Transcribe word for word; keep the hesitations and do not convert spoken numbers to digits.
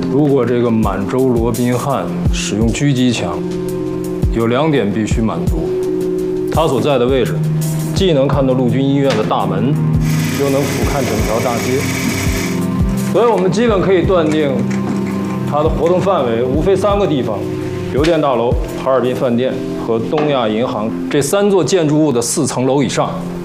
如果这个满洲罗宾汉使用狙击枪，有两点必须满足：他所在的位置，既能看到陆军医院的大门，又能俯瞰整条大街。所以我们基本可以断定，他的活动范围无非三个地方：邮电大楼、哈尔滨饭店和东亚银行这三座建筑物的四层楼以上。